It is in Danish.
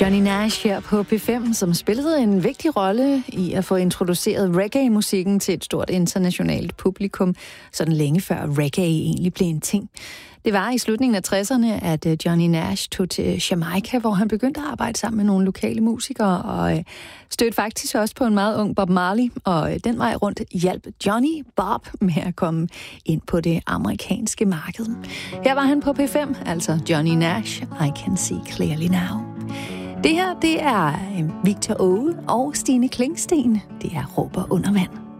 Johnny Nash her på P5, som spillede en vigtig rolle i at få introduceret reggae-musikken til et stort internationalt publikum, sådan længe før reggae egentlig blev en ting. Det var i slutningen af 60'erne, at Johnny Nash tog til Jamaica, hvor han begyndte at arbejde sammen med nogle lokale musikere, og stødte faktisk også på en meget ung Bob Marley, og den vej rundt hjalp Johnny Bob med at komme ind på det amerikanske marked. Her var han på P5, altså Johnny Nash, I Can See Clearly Now. Det her, det er Victor Åge og Stine Klingsten. Det er Råber under vand.